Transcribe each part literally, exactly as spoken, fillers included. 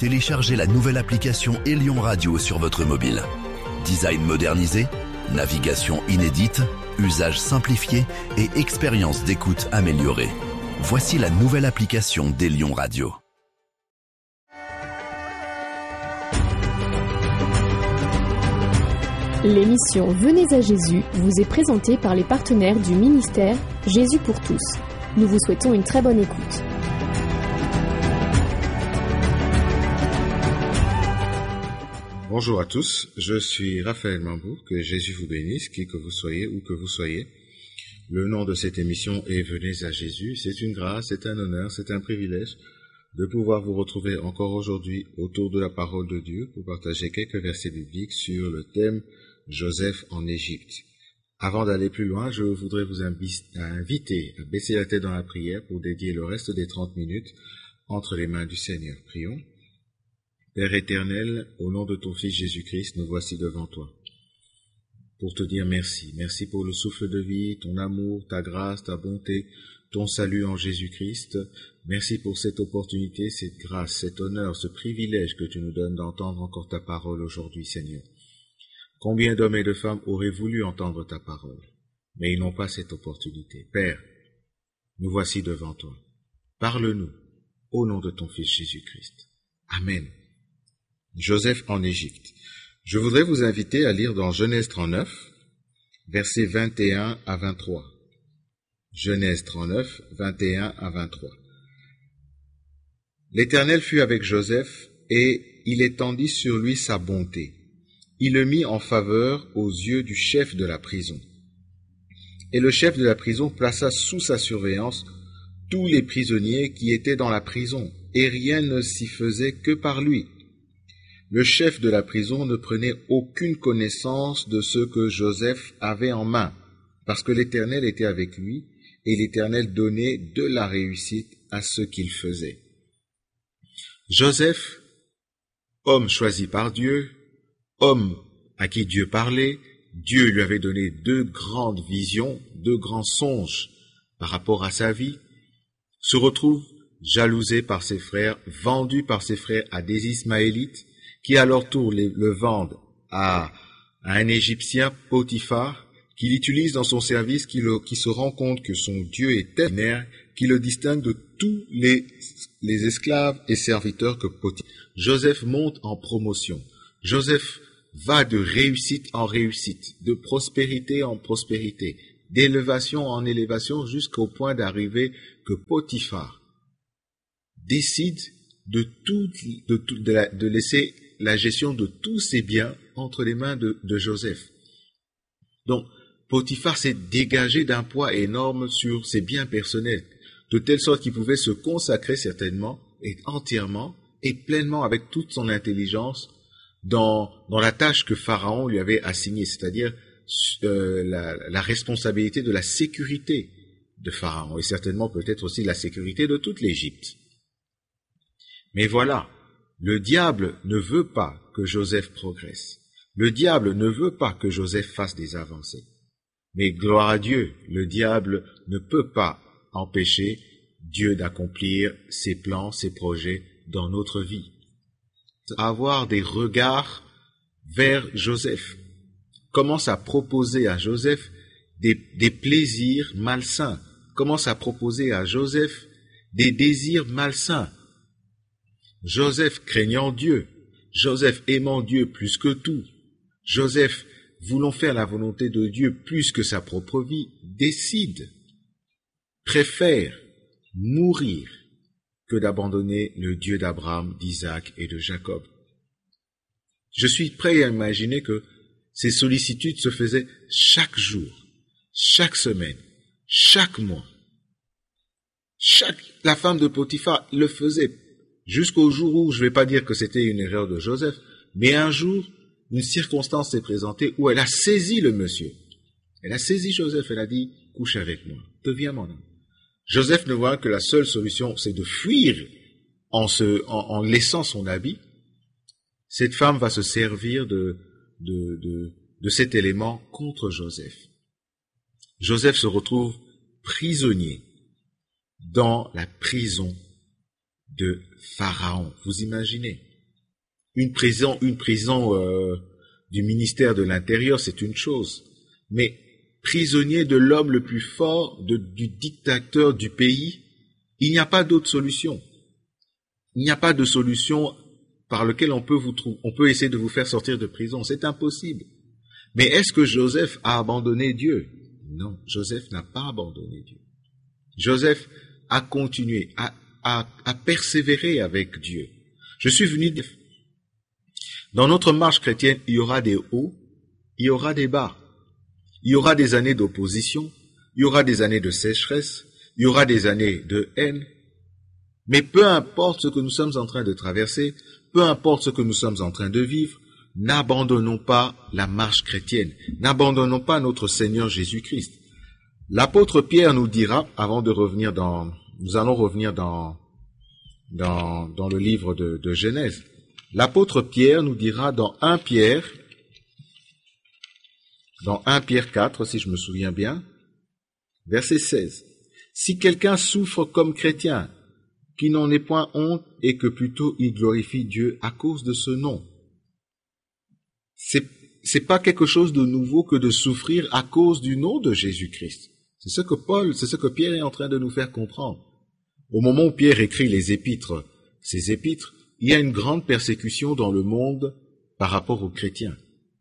téléchargez la nouvelle application Elion Radio sur votre mobile. Design modernisé, navigation inédite, usage simplifié et expérience d'écoute améliorée. Voici la nouvelle application d'Elion Radio. L'émission Venez à Jésus vous est présentée par les partenaires du ministère Jésus pour tous. Nous vous souhaitons une très bonne écoute. Bonjour à tous, je suis Raphaël Mambour, que Jésus vous bénisse, qui que vous soyez, où que vous soyez. Le nom de cette émission est Venez à Jésus. C'est une grâce, c'est un honneur, c'est un privilège de pouvoir vous retrouver encore aujourd'hui autour de la parole de Dieu pour partager quelques versets bibliques sur le thème Joseph en Égypte. Avant d'aller plus loin, je voudrais vous inviter à baisser la tête dans la prière pour dédier le reste des trente minutes entre les mains du Seigneur. Prions. Père éternel, au nom de ton Fils Jésus-Christ, nous voici devant toi pour te dire merci. Merci pour le souffle de vie, ton amour, ta grâce, ta bonté, ton salut en Jésus-Christ. Merci pour cette opportunité, cette grâce, cet honneur, ce privilège que tu nous donnes d'entendre encore ta parole aujourd'hui, Seigneur. Combien d'hommes et de femmes auraient voulu entendre ta parole, mais ils n'ont pas cette opportunité. Père, nous voici devant toi. Parle-nous au nom de ton Fils Jésus-Christ. Amen. Joseph en Égypte. Je voudrais vous inviter à lire dans Genèse trente-neuf, versets vingt et un à vingt-trois. Genèse trente-neuf, vingt et un à vingt-trois. L'Éternel fut avec Joseph, et il étendit sur lui sa bonté. Il le mit en faveur aux yeux du chef de la prison. Et le chef de la prison plaça sous sa surveillance tous les prisonniers qui étaient dans la prison, et rien ne s'y faisait que par lui. Le chef de la prison ne prenait aucune connaissance de ce que Joseph avait en main, parce que l'Éternel était avec lui, et l'Éternel donnait de la réussite à ce qu'il faisait. Joseph, homme choisi par Dieu, homme à qui Dieu parlait, Dieu lui avait donné deux grandes visions, deux grands songes par rapport à sa vie, se retrouve jalousé par ses frères, vendu par ses frères à des Ismaélites, qui à leur tour le vendent à, à un Égyptien, Potiphar, qui l'utilise dans son service, qui, le, qui se rend compte que son Dieu est tel, qui le distingue de tous les, les esclaves et serviteurs que Potiphar. Joseph monte en promotion. Joseph va de réussite en réussite, de prospérité en prospérité, d'élévation en élévation, jusqu'au point d'arriver que Potiphar décide de, tout, de, tout, de, la, de laisser la gestion de tous ses biens entre les mains de, de Joseph. Donc, Potiphar s'est dégagé d'un poids énorme sur ses biens personnels, de telle sorte qu'il pouvait se consacrer certainement et entièrement et pleinement avec toute son intelligence dans, dans la tâche que Pharaon lui avait assignée, c'est-à-dire euh, la, la responsabilité de la sécurité de Pharaon, et certainement peut-être aussi la sécurité de toute l'Égypte. Mais voilà, le diable ne veut pas que Joseph progresse. Le diable ne veut pas que Joseph fasse des avancées. Mais gloire à Dieu, le diable ne peut pas empêcher Dieu d'accomplir ses plans, ses projets dans notre vie. Avoir des regards vers Joseph. Commence à proposer à Joseph des, des plaisirs malsains. Commence à proposer à Joseph des désirs malsains. Joseph craignant Dieu, Joseph aimant Dieu plus que tout, Joseph voulant faire la volonté de Dieu plus que sa propre vie, décide, préfère mourir que d'abandonner le Dieu d'Abraham, d'Isaac et de Jacob. Je suis prêt à imaginer que ces sollicitudes se faisaient chaque jour, chaque semaine, chaque mois. Chaque, la femme de Potiphar le faisait jusqu'au jour où, je ne vais pas dire que c'était une erreur de Joseph, mais un jour, une circonstance s'est présentée où elle a saisi le monsieur. Elle a saisi Joseph, elle a dit, couche avec moi, deviens mon homme. Joseph ne voit que la seule solution, c'est de fuir en, se, en, en laissant son habit. Cette femme va se servir de, de, de, de cet élément contre Joseph. Joseph se retrouve prisonnier dans la prison de Pharaon. Vous imaginez? Une prison, une prison euh, du ministère de l'Intérieur, c'est une chose. Mais prisonnier de l'homme le plus fort, de, du dictateur du pays, il n'y a pas d'autre solution. Il n'y a pas de solution par laquelle on peut vous trouver, on peut essayer de vous faire sortir de prison. C'est impossible. Mais est-ce que Joseph a abandonné Dieu? Non, Joseph n'a pas abandonné Dieu. Joseph a continué, a, a, a persévéré avec Dieu. Je suis venu dire, dans notre marche chrétienne, il y aura des hauts, il y aura des bas. Il y aura des années d'opposition, il y aura des années de sécheresse, il y aura des années de haine. Mais peu importe ce que nous sommes en train de traverser, peu importe ce que nous sommes en train de vivre, n'abandonnons pas la marche chrétienne, n'abandonnons pas notre Seigneur Jésus-Christ. L'apôtre Pierre nous dira, avant de revenir dans, nous allons revenir dans, dans, dans le livre de, de Genèse. L'apôtre Pierre nous dira dans un Pierre, dans un Pierre quatre, si je me souviens bien, verset seize. Si quelqu'un souffre comme chrétien, qu'il n'en ait point honte et que plutôt il glorifie Dieu à cause de ce nom. C'est, c'est pas quelque chose de nouveau que de souffrir à cause du nom de Jésus-Christ. C'est ce que Paul, c'est ce que Pierre est en train de nous faire comprendre. Au moment où Pierre écrit les épîtres, ces épîtres, il y a une grande persécution dans le monde par rapport aux chrétiens.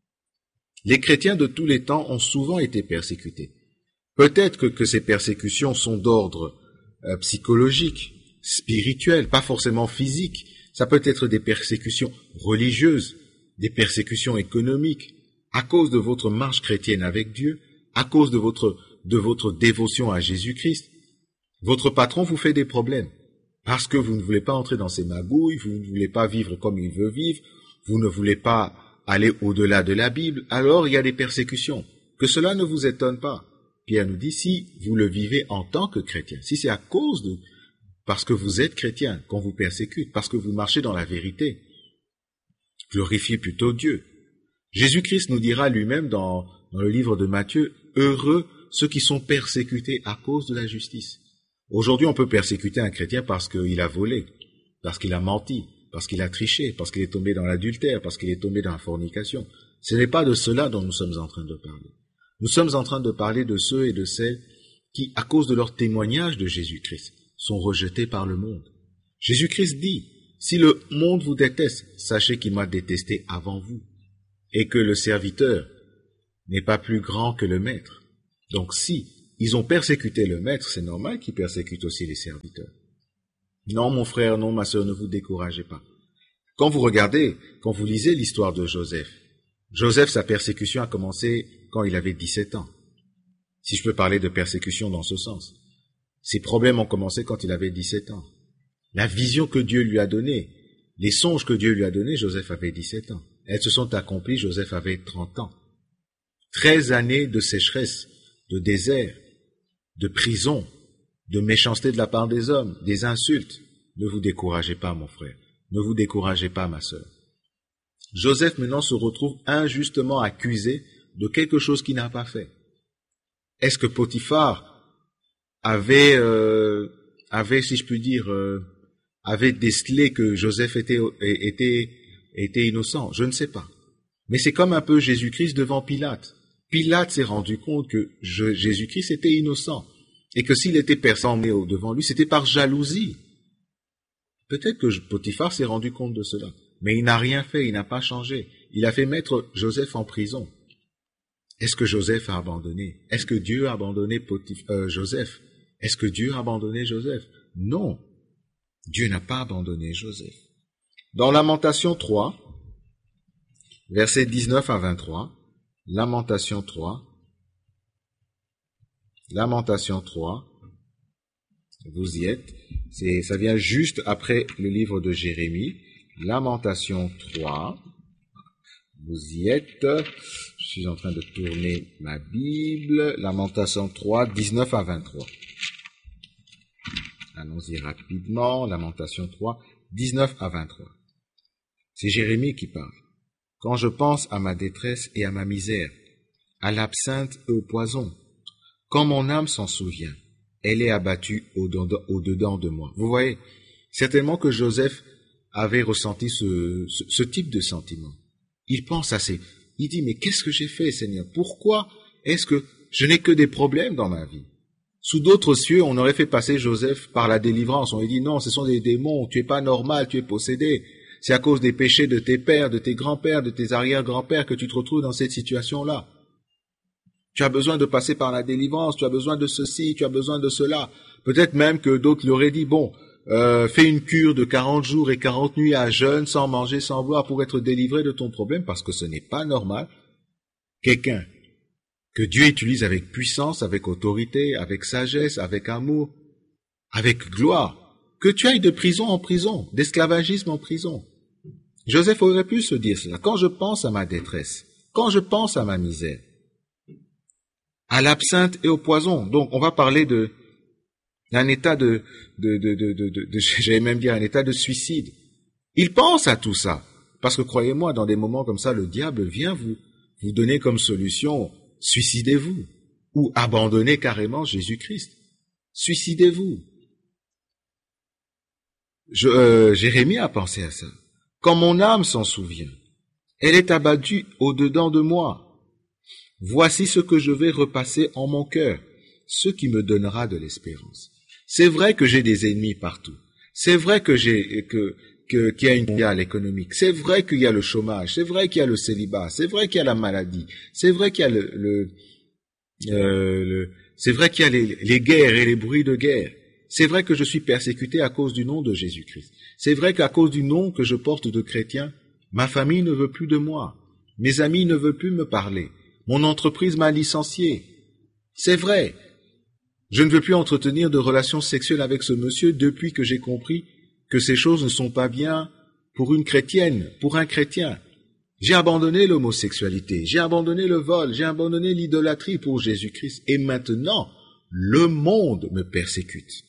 Les chrétiens de tous les temps ont souvent été persécutés. Peut-être que, que ces persécutions sont d'ordre euh, psychologique, spirituel, pas forcément physique. Ça peut être des persécutions religieuses, des persécutions économiques, à cause de votre marche chrétienne avec Dieu, à cause de votre, de votre dévotion à Jésus-Christ. Votre patron vous fait des problèmes. Parce que vous ne voulez pas entrer dans ses magouilles, vous ne voulez pas vivre comme il veut vivre, vous ne voulez pas aller au-delà de la Bible, alors il y a des persécutions. Que cela ne vous étonne pas. Pierre nous dit, si vous le vivez en tant que chrétien, si c'est à cause de, parce que vous êtes chrétien, qu'on vous persécute, parce que vous marchez dans la vérité, glorifiez plutôt Dieu. Jésus-Christ nous dira lui-même dans, dans le livre de Matthieu, heureux ceux qui sont persécutés à cause de la justice. Aujourd'hui, on peut persécuter un chrétien parce qu'il a volé, parce qu'il a menti, parce qu'il a triché, parce qu'il est tombé dans l'adultère, parce qu'il est tombé dans la fornication. Ce n'est pas de cela dont nous sommes en train de parler. Nous sommes en train de parler de ceux et de celles qui, à cause de leur témoignage de Jésus-Christ, sont rejetés par le monde. Jésus-Christ dit, si le monde vous déteste, sachez qu'il m'a détesté avant vous, et que le serviteur n'est pas plus grand que le maître. Donc si ils ont persécuté le maître, c'est normal qu'ils persécutent aussi les serviteurs. Non, mon frère, non, ma sœur, ne vous découragez pas. Quand vous regardez, quand vous lisez l'histoire de Joseph, Joseph, sa persécution a commencé quand il avait dix-sept ans. Si je peux parler de persécution dans ce sens. Ses problèmes ont commencé quand il avait dix-sept ans. La vision que Dieu lui a donnée, les songes que Dieu lui a donnés, Joseph avait dix-sept ans. Elles se sont accomplies, Joseph avait trente ans. Treize années de sécheresse, de désert, de prison, de méchanceté de la part des hommes, des insultes. Ne vous découragez pas, mon frère. Ne vous découragez pas, ma sœur. Joseph maintenant se retrouve injustement accusé de quelque chose qu'il n'a pas fait. Est-ce que Potiphar avait, euh, avait, si je puis dire, euh, avait décelé que Joseph était, était, était innocent? Je ne sais pas. Mais c'est comme un peu Jésus-Christ devant Pilate. Pilate s'est rendu compte que je, Jésus-Christ était innocent et que s'il était persécuté devant lui, c'était par jalousie. Peut-être que Potiphar s'est rendu compte de cela, mais il n'a rien fait, il n'a pas changé. Il a fait mettre Joseph en prison. Est-ce que Joseph a abandonné? Est-ce que Dieu a abandonné Potif- euh, Joseph? Est-ce que Dieu a abandonné Joseph? Non, Dieu n'a pas abandonné Joseph. Dans Lamentation trois, versets dix-neuf à vingt-trois, Lamentation trois, Lamentation trois, vous y êtes, c'est, ça vient juste après le livre de Jérémie, Lamentation trois, vous y êtes, je suis en train de tourner ma Bible, Lamentation trois, dix-neuf à vingt-trois. Allons-y rapidement, Lamentation trois, dix-neuf à vingt-trois. C'est Jérémie qui parle. Quand je pense à ma détresse et à ma misère, à l'absinthe et au poison, quand mon âme s'en souvient, elle est abattue au-dedans de moi. Vous voyez, certainement que Joseph avait ressenti ce, ce, ce type de sentiment. Il pense à ses... Il dit, mais qu'est-ce que j'ai fait, Seigneur? Pourquoi est-ce que je n'ai que des problèmes dans ma vie? Sous d'autres cieux, on aurait fait passer Joseph par la délivrance. On lui dit, non, ce sont des démons, tu es pas normal, tu es possédé. C'est à cause des péchés de tes pères, de tes grands-pères, de tes arrière-grands-pères que tu te retrouves dans cette situation-là. Tu as besoin de passer par la délivrance, tu as besoin de ceci, tu as besoin de cela. Peut-être même que d'autres lui auraient dit, bon, euh, fais une cure de quarante jours et quarante nuits à jeûne, sans manger, sans boire, pour être délivré de ton problème, parce que ce n'est pas normal. Quelqu'un que Dieu utilise avec puissance, avec autorité, avec sagesse, avec amour, avec gloire, que tu ailles de prison en prison, d'esclavagisme en prison. Joseph aurait pu se dire cela. Quand je pense à ma détresse, quand je pense à ma misère, à l'absinthe et au poison, donc on va parler de d'un état de, de, de, de, de, de, de j'allais même dire un état de suicide. Il pense à tout ça, parce que croyez-moi, dans des moments comme ça, le diable vient vous vous donner comme solution, suicidez-vous, ou abandonnez carrément Jésus-Christ. Suicidez-vous. Je, euh, Jérémie a pensé à ça. Quand mon âme s'en souvient, elle est abattue au-dedans de moi. Voici ce que je vais repasser en mon cœur, ce qui me donnera de l'espérance. C'est vrai que j'ai des ennemis partout. C'est vrai que j'ai que que qu'il y a une mondiale économique. C'est vrai qu'il y a le chômage. C'est vrai qu'il y a le célibat. C'est vrai qu'il y a la maladie. C'est vrai qu'il y a le, le, euh, le c'est vrai qu'il y a les, les guerres et les bruits de guerre. C'est vrai que je suis persécuté à cause du nom de Jésus-Christ. C'est vrai qu'à cause du nom que je porte de chrétien, ma famille ne veut plus de moi. Mes amis ne veulent plus me parler. Mon entreprise m'a licencié. C'est vrai. Je ne veux plus entretenir de relations sexuelles avec ce monsieur depuis que j'ai compris que ces choses ne sont pas bien pour une chrétienne, pour un chrétien. J'ai abandonné l'homosexualité, j'ai abandonné le vol, j'ai abandonné l'idolâtrie pour Jésus-Christ. Et maintenant, le monde me persécute.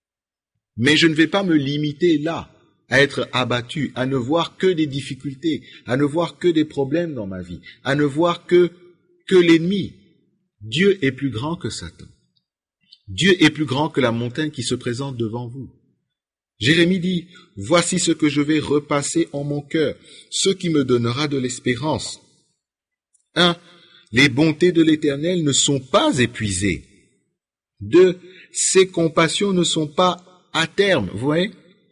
Mais je ne vais pas me limiter là, à être abattu, à ne voir que des difficultés, à ne voir que des problèmes dans ma vie, à ne voir que, que l'ennemi. Dieu est plus grand que Satan. Dieu est plus grand que la montagne qui se présente devant vous. Jérémie dit, « Voici ce que je vais repasser en mon cœur, ce qui me donnera de l'espérance. » Un, les bontés de l'Éternel ne sont pas épuisées. Deux, ses compassions ne sont pas à terme. Vous voyez?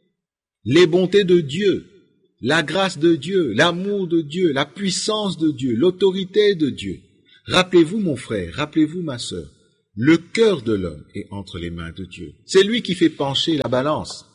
Les bontés de Dieu, la grâce de Dieu, l'amour de Dieu, la puissance de Dieu, l'autorité de Dieu. Rappelez-vous, mon frère, rappelez-vous, ma sœur, le cœur de l'homme est entre les mains de Dieu. C'est lui qui fait pencher la balance.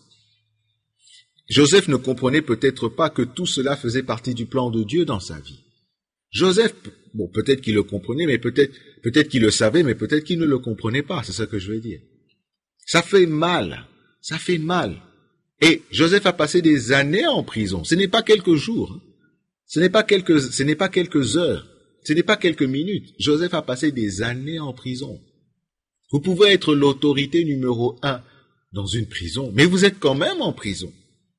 Joseph ne comprenait peut-être pas que tout cela faisait partie du plan de Dieu dans sa vie. Joseph, bon, peut-être qu'il le comprenait, mais peut-être, peut-être qu'il le savait, mais peut-être qu'il ne le comprenait pas, c'est ça que je veux dire. Ça fait mal, ça fait mal. Et Joseph a passé des années en prison. Ce n'est pas quelques jours, ce n'est pas quelques, ce n'est pas quelques heures, ce n'est pas quelques minutes. Joseph a passé des années en prison. Vous pouvez être l'autorité numéro un dans une prison, mais vous êtes quand même en prison.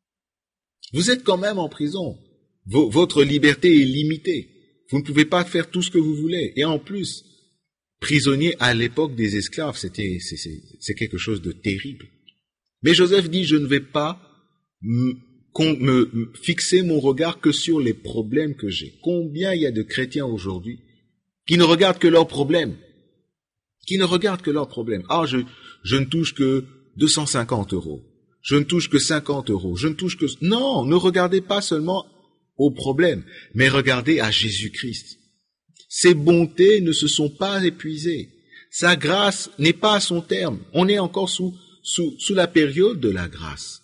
Vous êtes quand même en prison. V- votre liberté est limitée. Vous ne pouvez pas faire tout ce que vous voulez. Et en plus, prisonnier à l'époque des esclaves, c'était, c'est, c'est, c'est quelque chose de terrible. Mais Joseph dit, je ne vais pas me, me fixer mon regard que sur les problèmes que j'ai. Combien il y a de chrétiens aujourd'hui qui ne regardent que leurs problèmes, qui ne regardent que leurs problèmes. Ah, je, je ne touche que deux cent cinquante euros. Je ne touche que cinquante euros. Je ne touche que... Non, ne regardez pas seulement aux problèmes, mais regardez à Jésus-Christ. Ses bontés ne se sont pas épuisées. Sa grâce n'est pas à son terme. On est encore sous, sous, sous la période de la grâce.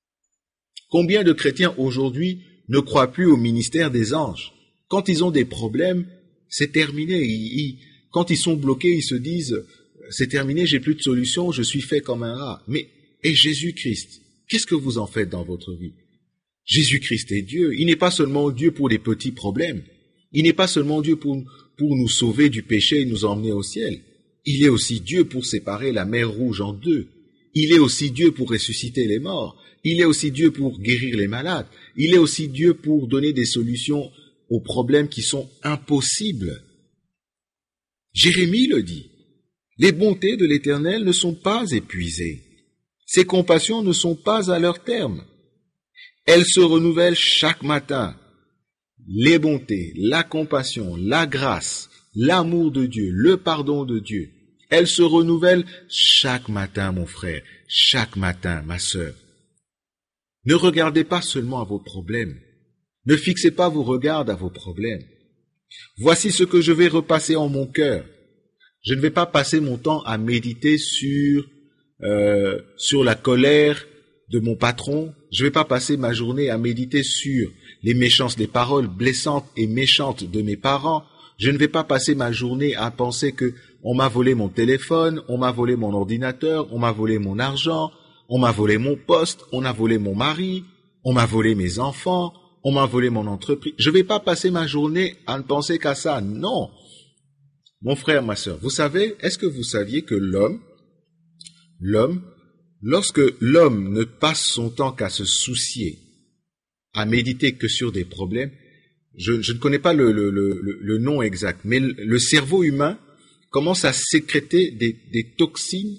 Combien de chrétiens aujourd'hui ne croient plus au ministère des anges? Quand ils ont des problèmes, c'est terminé. Ils, ils, quand ils sont bloqués, ils se disent, c'est terminé, j'ai plus de solution, je suis fait comme un rat. Mais, et Jésus-Christ, qu'est-ce que vous en faites dans votre vie? Jésus-Christ est Dieu. Il n'est pas seulement Dieu pour des petits problèmes. Il n'est pas seulement Dieu pour, pour nous sauver du péché et nous emmener au ciel. Il est aussi Dieu pour séparer la mer Rouge en deux. Il est aussi Dieu pour ressusciter les morts. Il est aussi Dieu pour guérir les malades. Il est aussi Dieu pour donner des solutions aux problèmes qui sont impossibles. Jérémie le dit. Les bontés de l'Éternel ne sont pas épuisées. Ses compassions ne sont pas à leur terme. elles se renouvellent chaque matin. Les bontés, la compassion, la grâce, l'amour de Dieu, le pardon de Dieu, elles se renouvellent chaque matin, mon frère, chaque matin, ma sœur. Ne regardez pas seulement à vos problèmes. Ne fixez pas vos regards à vos problèmes. Voici ce que je vais repasser en mon cœur. Je ne vais pas passer mon temps à méditer sur, euh, sur la colère de mon patron. Je ne vais pas passer ma journée à méditer sur les méchances, les paroles blessantes et méchantes de mes parents. Je ne vais pas passer ma journée à penser que on m'a volé mon téléphone, on m'a volé mon ordinateur, on m'a volé mon argent, on m'a volé mon poste, on a volé mon mari, on m'a volé mes enfants, on m'a volé mon entreprise. Je ne vais pas passer ma journée à ne penser qu'à ça. Non. Mon frère, ma sœur, vous savez, est-ce que vous saviez que l'homme, l'homme, lorsque l'homme ne passe son temps qu'à se soucier, à méditer que sur des problèmes, je, je ne connais pas le, le, le, le nom exact, mais le, le cerveau humain commence à sécréter des, des toxines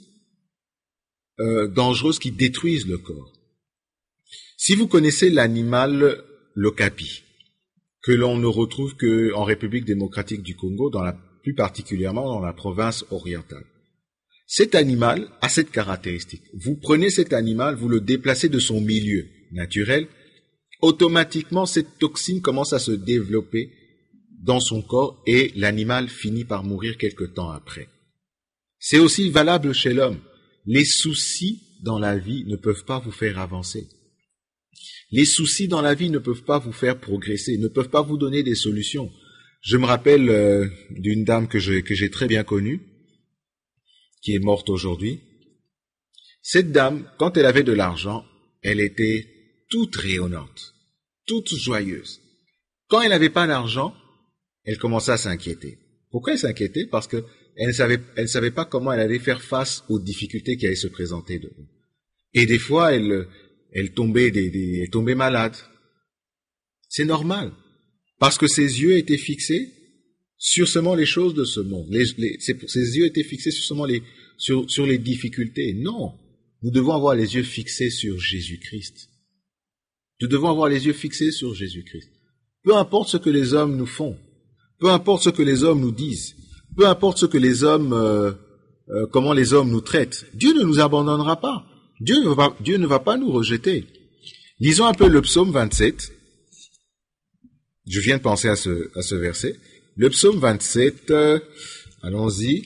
euh, dangereuses qui détruisent le corps. Si vous connaissez l'animal l'okapi, que l'on ne retrouve qu'en République démocratique du Congo, dans la, plus particulièrement dans la province orientale. Cet animal a cette caractéristique. Vous prenez cet animal, vous le déplacez de son milieu naturel, automatiquement cette toxine commence à se développer dans son corps et l'animal finit par mourir quelque temps après. C'est aussi valable chez l'homme. Les soucis dans la vie ne peuvent pas vous faire avancer. Les soucis dans la vie ne peuvent pas vous faire progresser, ne peuvent pas vous donner des solutions. Je me rappelle euh, d'une dame que je, que j'ai très bien connue, qui est morte aujourd'hui. Cette dame, quand elle avait de l'argent, elle était toute rayonnante, toute joyeuse. Quand elle n'avait pas d'argent, elle commençait à s'inquiéter. Pourquoi elle s'inquiétait? Parce que elle ne savait, elle ne savait pas comment elle allait faire face aux difficultés qui allaient se présenter devant. Et des fois, elle, elle tombait des, des, elle tombait malade. C'est normal. Parce que ses yeux étaient fixés sur seulement les choses de ce monde. Les, les, ses yeux étaient fixés sur seulement les, sur, sur les difficultés. Non. Nous devons avoir les yeux fixés sur Jésus-Christ. Nous devons avoir les yeux fixés sur Jésus-Christ. Peu importe ce que les hommes nous font, peu importe ce que les hommes nous disent, peu importe ce que les hommes, euh, euh, comment les hommes nous traitent, Dieu ne nous abandonnera pas. Dieu ne va, Dieu ne va pas nous rejeter. Lisons un peu le psaume vingt-sept. Je viens de penser à ce, à ce verset. Le psaume vingt-sept, euh, allons-y.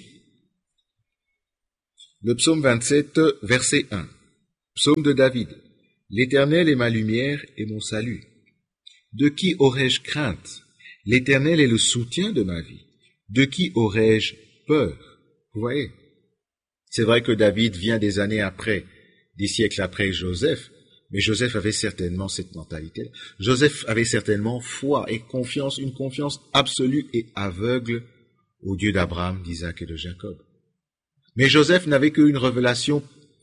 Le psaume vingt-sept, verset un. Psaume de David. L'Éternel est ma lumière et mon salut. De qui aurais-je crainte? L'Éternel est le soutien de ma vie. De qui aurais-je peur? Vous voyez? C'est vrai que David vient des années après, des siècles après Joseph, mais Joseph avait certainement cette mentalité. Joseph avait certainement foi et confiance, une confiance absolue et aveugle au Dieu d'Abraham, d'Isaac et de Jacob. Mais Joseph n'avait qu'une révélation,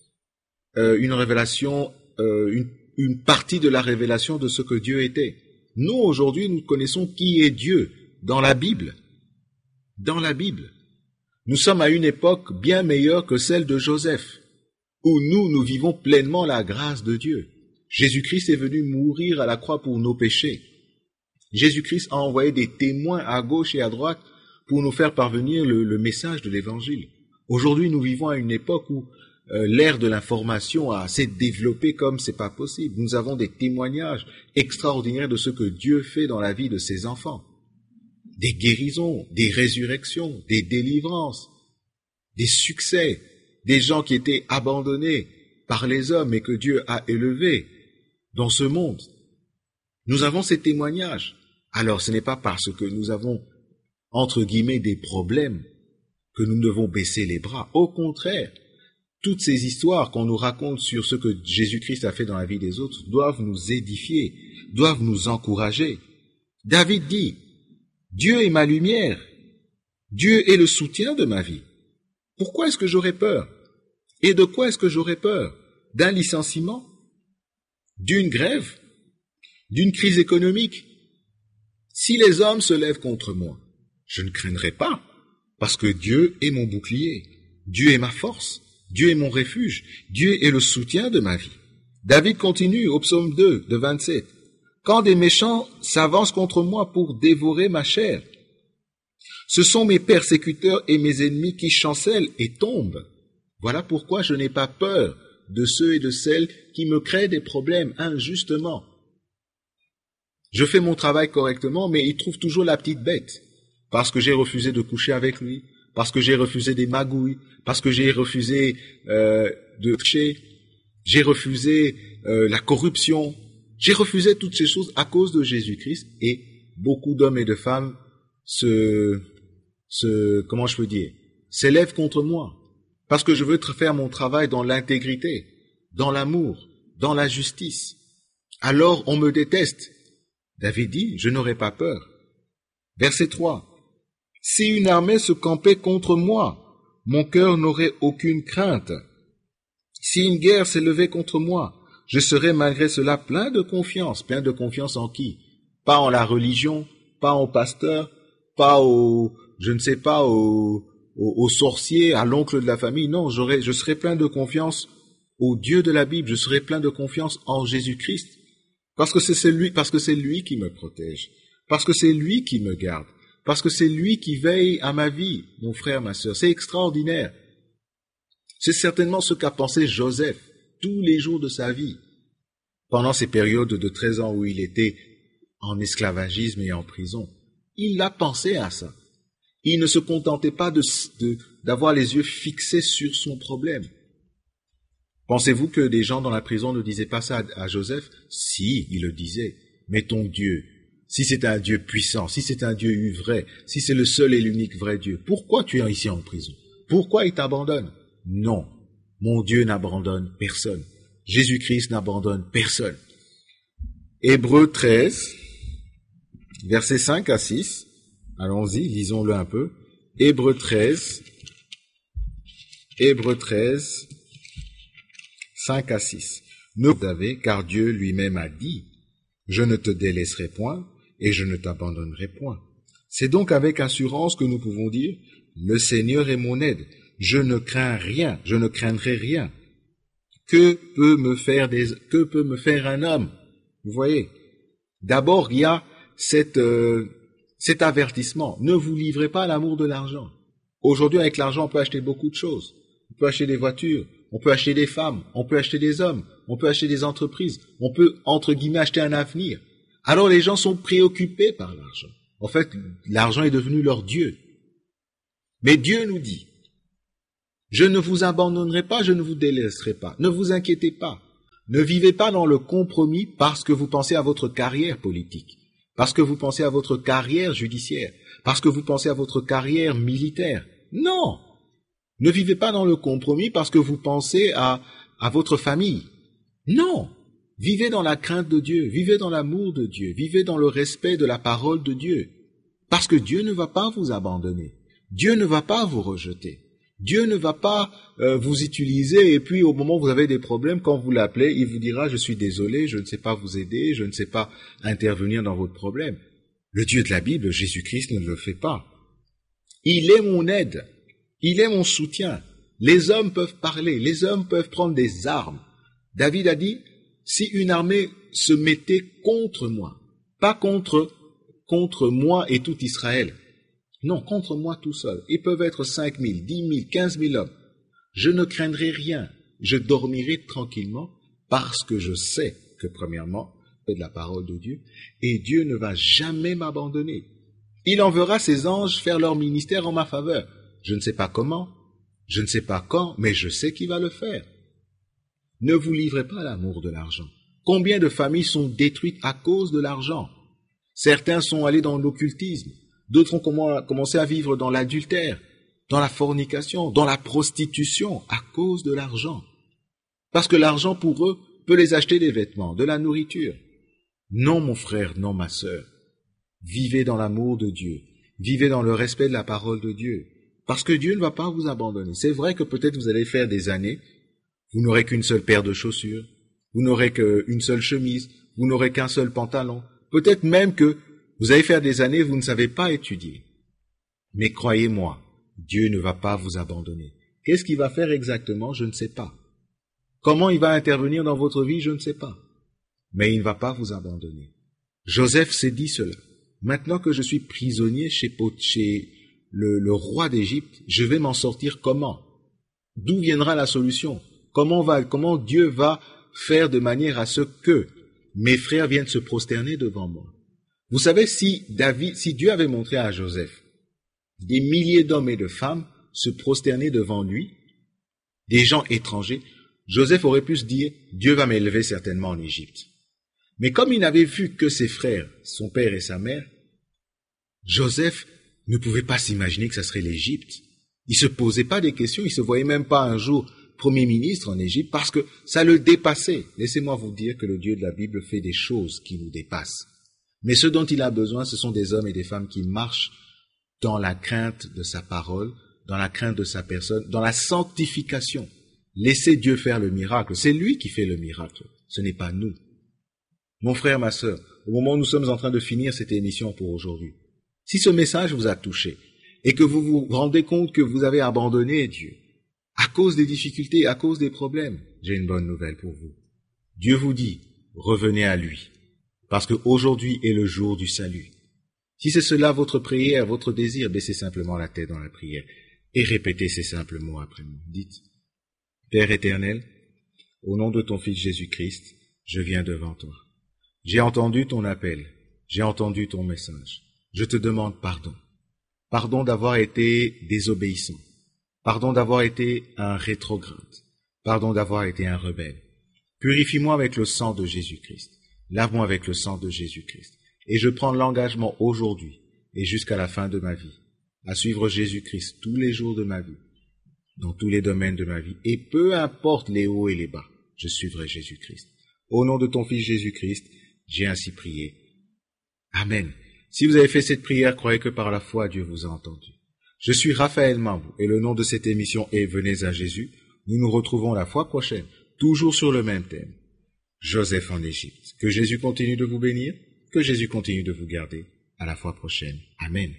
euh, une révélation, euh, une, une partie de la révélation de ce que Dieu était. Nous, aujourd'hui, nous connaissons qui est Dieu dans la Bible. Dans la Bible. Nous sommes à une époque bien meilleure que celle de Joseph, où nous, nous vivons pleinement la grâce de Dieu. Jésus-Christ est venu mourir à la croix pour nos péchés. Jésus-Christ a envoyé des témoins à gauche et à droite pour nous faire parvenir le, le message de l'Évangile. Aujourd'hui, nous vivons à une époque où euh, l'ère de l'information a s'est développée comme c'est pas possible. Nous avons des témoignages extraordinaires de ce que Dieu fait dans la vie de ses enfants. Des guérisons, des résurrections, des délivrances, des succès, des gens qui étaient abandonnés par les hommes et que Dieu a élevés dans ce monde. Nous avons ces témoignages. Alors ce n'est pas parce que nous avons, entre guillemets, des problèmes que nous devons baisser les bras. Au contraire, toutes ces histoires qu'on nous raconte sur ce que Jésus-Christ a fait dans la vie des autres doivent nous édifier, doivent nous encourager. David dit, Dieu est ma lumière, Dieu est le soutien de ma vie. Pourquoi est-ce que j'aurais peur? Et de quoi est-ce que j'aurais peur? D'un licenciement? D'une grève? D'une crise économique? Si les hommes se lèvent contre moi, je ne craindrai pas, parce que Dieu est mon bouclier, Dieu est ma force, Dieu est mon refuge, Dieu est le soutien de ma vie. David continue au psaume deux de vingt-sept. Quand des méchants s'avancent contre moi pour dévorer ma chair, ce sont mes persécuteurs et mes ennemis qui chancellent et tombent. Voilà pourquoi je n'ai pas peur de ceux et de celles qui me créent des problèmes injustement. Je fais mon travail correctement, mais ils trouvent toujours la petite bête. Parce que j'ai refusé de coucher avec lui, parce que j'ai refusé des magouilles, parce que j'ai refusé euh, de tricher, j'ai refusé euh, la corruption, j'ai refusé toutes ces choses à cause de Jésus-Christ, et beaucoup d'hommes et de femmes se, se, comment je peux dire, s'élèvent contre moi, parce que je veux faire mon travail dans l'intégrité, dans l'amour, dans la justice. Alors on me déteste. David dit, je n'aurai pas peur. Verset trois. Si une armée se campait contre moi, mon cœur n'aurait aucune crainte. Si une guerre s'élevait contre moi, je serais malgré cela plein de confiance. Plein de confiance en qui? Pas en la religion, pas au pasteur, pas au, je ne sais pas, au, au, au sorcier, à l'oncle de la famille. Non, j'aurais, je serais plein de confiance au Dieu de la Bible. Je serais plein de confiance en Jésus-Christ. Parce que c'est lui, parce que c'est lui qui me protège. Parce que c'est lui qui me garde. Parce que c'est lui qui veille à ma vie, mon frère, ma sœur. C'est extraordinaire. C'est certainement ce qu'a pensé Joseph tous les jours de sa vie, pendant ces périodes de treize ans où il était en esclavagisme et en prison. Il a pensé à ça. Il ne se contentait pas de, de, d'avoir les yeux fixés sur son problème. Pensez-vous que des gens dans la prison ne disaient pas ça à, à Joseph? Si, ils le disaient. Mais ton Dieu, si c'est un Dieu puissant, si c'est un Dieu vrai, si c'est le seul et l'unique vrai Dieu, pourquoi tu es ici en prison? Pourquoi il t'abandonne? Non, mon Dieu n'abandonne personne. Jésus-Christ n'abandonne personne. Hébreux treize, versets cinq à six. Allons-y, lisons-le un peu. Hébreux treize, Hébreux treize, cinq à six. Ne vous avez, car Dieu lui-même a dit, je ne te délaisserai point et je ne t'abandonnerai point. C'est donc avec assurance que nous pouvons dire, le Seigneur est mon aide. Je ne crains rien, je ne craindrai rien. Que peut me faire des, que peut me faire un homme? Vous voyez? D'abord, il y a cette, euh, cet avertissement. Ne vous livrez pas à l'amour de l'argent. Aujourd'hui, avec l'argent, on peut acheter beaucoup de choses. On peut acheter des voitures, on peut acheter des femmes, on peut acheter des hommes, on peut acheter des entreprises, on peut, entre guillemets, acheter un avenir. Alors les gens sont préoccupés par l'argent. En fait, l'argent est devenu leur Dieu. Mais Dieu nous dit, je ne vous abandonnerai pas, je ne vous délaisserai pas. Ne vous inquiétez pas. Ne vivez pas dans le compromis parce que vous pensez à votre carrière politique, parce que vous pensez à votre carrière judiciaire, parce que vous pensez à votre carrière militaire. Non! Ne vivez pas dans le compromis parce que vous pensez à, à votre famille. Non! Vivez dans la crainte de Dieu, vivez dans l'amour de Dieu, vivez dans le respect de la parole de Dieu. Parce que Dieu ne va pas vous abandonner. Dieu ne va pas vous rejeter. Dieu ne va pas euh, vous utiliser et puis au moment où vous avez des problèmes, quand vous l'appelez, il vous dira « je suis désolé, je ne sais pas vous aider, je ne sais pas intervenir dans votre problème ». Le Dieu de la Bible, Jésus-Christ, ne le fait pas. Il est mon aide, il est mon soutien. Les hommes peuvent parler, les hommes peuvent prendre des armes. David a dit « si une armée se mettait contre moi », pas contre, contre moi et tout Israël, non, contre moi tout seul. Ils peuvent être cinq mille, dix mille, quinze mille hommes. Je ne craindrai rien. Je dormirai tranquillement parce que je sais que, premièrement, c'est de la parole de Dieu et Dieu ne va jamais m'abandonner. Il enverra ses anges faire leur ministère en ma faveur. Je ne sais pas comment, je ne sais pas quand, mais je sais qu'il va le faire. Ne vous livrez pas à l'amour de l'argent. Combien de familles sont détruites à cause de l'argent? Certains sont allés dans l'occultisme. D'autres ont commencé à vivre dans l'adultère, dans la fornication, dans la prostitution, à cause de l'argent. Parce que l'argent, pour eux, peut les acheter des vêtements, de la nourriture. Non, mon frère, non, ma sœur. Vivez dans l'amour de Dieu. Vivez dans le respect de la parole de Dieu. Parce que Dieu ne va pas vous abandonner. C'est vrai que peut-être vous allez faire des années, vous n'aurez qu'une seule paire de chaussures, vous n'aurez qu'une seule chemise, vous n'aurez qu'un seul pantalon. Peut-être même que vous allez faire des années, vous ne savez pas étudier. Mais croyez-moi, Dieu ne va pas vous abandonner. Qu'est-ce qu'il va faire exactement? Je ne sais pas. Comment il va intervenir dans votre vie, je ne sais pas. Mais il ne va pas vous abandonner. Joseph s'est dit cela. Maintenant que je suis prisonnier chez, chez le, le roi d'Égypte, je vais m'en sortir comment? D'où viendra la solution? Comment va, comment Dieu va faire de manière à ce que mes frères viennent se prosterner devant moi? Vous savez, si David, si Dieu avait montré à Joseph des milliers d'hommes et de femmes se prosterner devant lui, des gens étrangers, Joseph aurait pu se dire, Dieu va m'élever certainement en Égypte. Mais comme il n'avait vu que ses frères, son père et sa mère, Joseph ne pouvait pas s'imaginer que ça serait l'Égypte. Il se posait pas des questions, il se voyait même pas un jour premier ministre en Égypte parce que ça le dépassait. Laissez-moi vous dire que le Dieu de la Bible fait des choses qui nous dépassent. Mais ce dont il a besoin, ce sont des hommes et des femmes qui marchent dans la crainte de sa parole, dans la crainte de sa personne, dans la sanctification. Laissez Dieu faire le miracle. C'est lui qui fait le miracle. Ce n'est pas nous. Mon frère, ma sœur, au moment où nous sommes en train de finir cette émission pour aujourd'hui, si ce message vous a touché et que vous vous rendez compte que vous avez abandonné Dieu à cause des difficultés, à cause des problèmes, j'ai une bonne nouvelle pour vous. Dieu vous dit, revenez à lui, parce qu'aujourd'hui est le jour du salut. Si c'est cela votre prière, votre désir, baissez simplement la tête dans la prière et répétez ces simples mots après moi. Dites, Père éternel, au nom de ton Fils Jésus-Christ, je viens devant toi. J'ai entendu ton appel, j'ai entendu ton message. Je te demande pardon. Pardon d'avoir été désobéissant. Pardon d'avoir été un rétrograde. Pardon d'avoir été un rebelle. Purifie-moi avec le sang de Jésus-Christ. Lave-moi avec le sang de Jésus-Christ. Et je prends l'engagement aujourd'hui et jusqu'à la fin de ma vie à suivre Jésus-Christ tous les jours de ma vie, dans tous les domaines de ma vie. Et peu importe les hauts et les bas, je suivrai Jésus-Christ. Au nom de ton Fils Jésus-Christ, j'ai ainsi prié. Amen. Si vous avez fait cette prière, croyez que par la foi, Dieu vous a entendu. Je suis Raphaël Mambou et le nom de cette émission est Venez à Jésus. Nous nous retrouvons la fois prochaine, toujours sur le même thème. Joseph en Égypte. Que Jésus continue de vous bénir, que Jésus continue de vous garder. À la fois prochaine. Amen.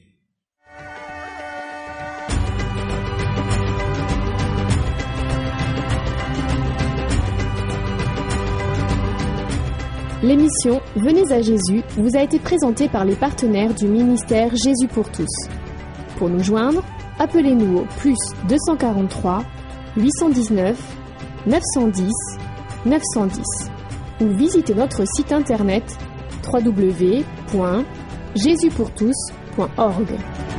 L'émission Venez à Jésus vous a été présentée par les partenaires du ministère Jésus pour tous. Pour nous joindre, appelez-nous au plus deux cent quarante-trois, huit cent dix-neuf, neuf cent dix, neuf cent dix ou visitez notre site internet w w w point jésus pour tous point org.